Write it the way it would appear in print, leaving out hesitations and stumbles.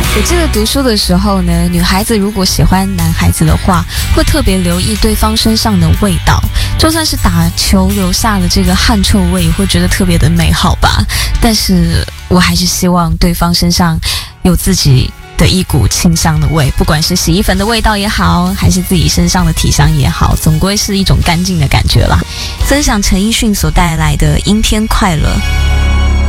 我记得读书的时候呢，女孩子如果喜欢男孩子的话，会特别留意对方身上的味道，就算是打球留下了这个汗臭味，也会觉得特别的美好吧。但是我还是希望对方身上有自己的一股清香的味，不管是洗衣粉的味道也好，还是自己身上的体香也好，总归是一种干净的感觉啦。分享陈奕迅所带来的《阴天快乐》。